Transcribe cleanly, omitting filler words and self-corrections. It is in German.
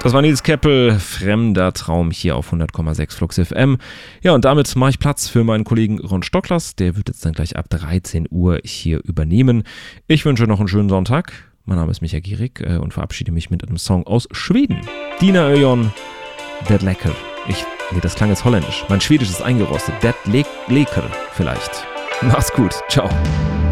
Das war Nils Keppel, Fremder Traum hier auf 100,6 Flux FM. Ja, und damit mache ich Platz für meinen Kollegen Ron Stocklers. Der wird jetzt dann gleich ab 13 Uhr hier übernehmen. Ich wünsche noch einen schönen Sonntag. Mein Name ist Micha Gierig und verabschiede mich mit einem Song aus Schweden. Dina Öjon, Det Lecker. Das klang jetzt holländisch. Mein Schwedisch ist eingerostet. Det Lecker vielleicht. Mach's gut. Ciao.